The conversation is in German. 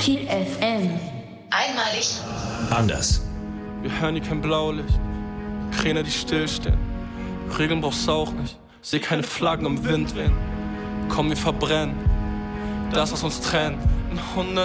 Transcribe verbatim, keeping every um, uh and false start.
Kiel F M. Einmalig. Anders. Wir hören hier kein Blaulicht, Kräne, die stillstehen. Regeln brauchst du auch nicht, seh keine Flaggen im Wind wehen. Komm, wir verbrennen das, was uns trennt. In hundert